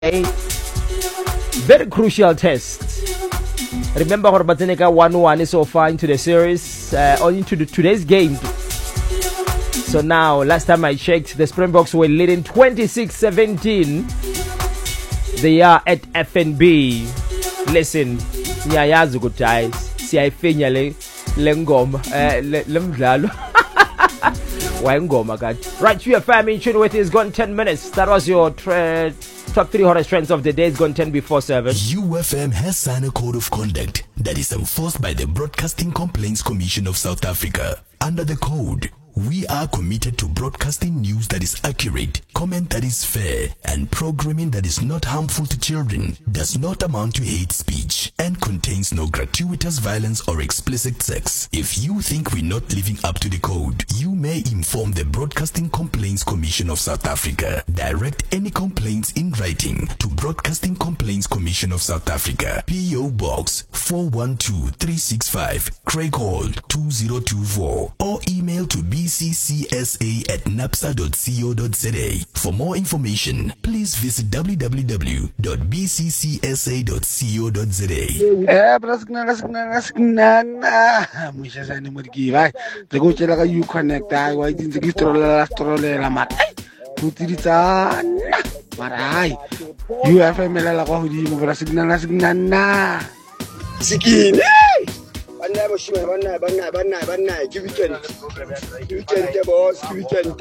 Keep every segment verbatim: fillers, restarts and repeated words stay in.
a very crucial test. Remember what Bateneka one one so far into the series, uh, on into the, today's game. So now, last time I checked, the Springboks were leading twenty-six seventeen. They are at F N B. Listen, ngiyayazi ukuthi hayi siyayifinya le lengoma eh lemdlalo. Wayengoma kade. Right, you are family tune with is gone ten minutes. That was your tra- top three hottest trends of the day. It's gone ten before seven. U F M has signed a code of conduct that is enforced by the Broadcasting Complaints Commission of South Africa. Under the code, we are committed to broadcasting news that is accurate, comment that is fair, and programming that is not harmful to children, does not amount to hate speech, and contains no gratuitous violence or explicit sex. If you think we're not living up to the code, you may inform the Broadcasting Complaints Commission of South Africa. Direct any complaints in writing to Broadcasting Complaints Commission of South Africa, P O Box four one two three six five, Craig Hall two zero two four, or email to b c c s a at napsa dot co dot z a. For more information, please visit w w w dot b c c s a dot co dot z a. Eh, praskna skna skna na musha sani murgi vai. Lego chela ka you connect ai wai tin ziki trolela trolela mat. Putirita na. Marai. U F M la kwa hudi mo praskna skna na. Sikini. Banna boshima banna banna banna banna weekend. Weekend boss weekend.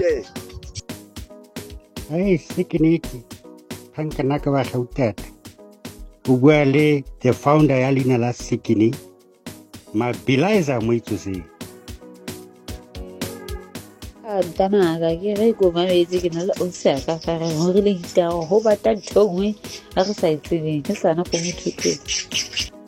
Hey, sikiniki. Thanka naka wa khautat. Ugwale the founder ya lina la Sikini. Ma bilaiza mwituzi. Dana ga ke re go ma metsi ke na le o se ka ka re ho re le ka ho ba ta tshongwe a re sa itsebeng ke sana go motho.